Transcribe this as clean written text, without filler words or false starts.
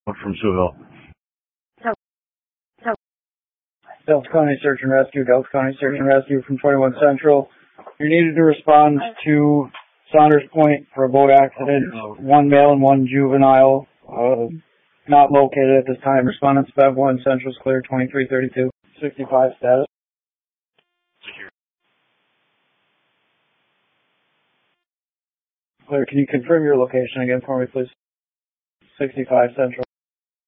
from Sewell. Delta County Search and Rescue, Delta County Search and Rescue from 21 Central. You needed to respond to Saunders Point for a boat accident. One male and one juvenile, not located at this time. Respondents Bev 1, Central's clear, 2332, 65 status. Clear, can you confirm your location again for me, please? 65 Central.